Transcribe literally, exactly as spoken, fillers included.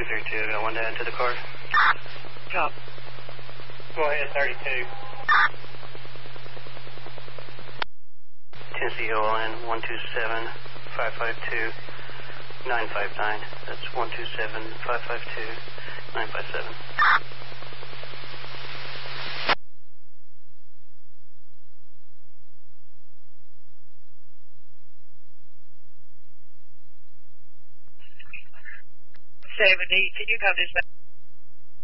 thirty-two, I got one to enter the car. Cop. Go ahead, thirty-two. Tennessee O L N one two seven, five five two, nine five nine. That's one two seven, five five two, nine five seven. seventy, can you come this way?